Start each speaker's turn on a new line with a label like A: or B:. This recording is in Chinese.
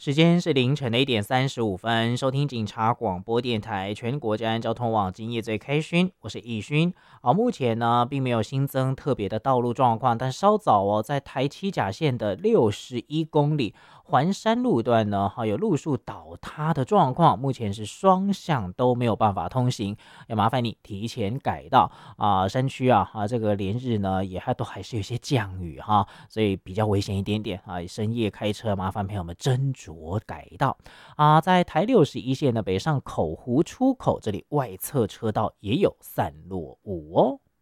A: 时间是凌晨的1点35分，收听警察广播电台全国治安交通网今夜最开勋，我是易勋。目前呢并没有新增特别的道路状况，但稍早在台七甲线的61公里环山路段呢，有路树倒塌的状况，目前是双向都没有办法通行，要麻烦你提前改道山区这个连日呢都还是有些降雨所以比较危险一点点深夜开车麻烦朋友们斟酌改道在台61线的北上口湖出口这里外侧车道也有散落雾哦。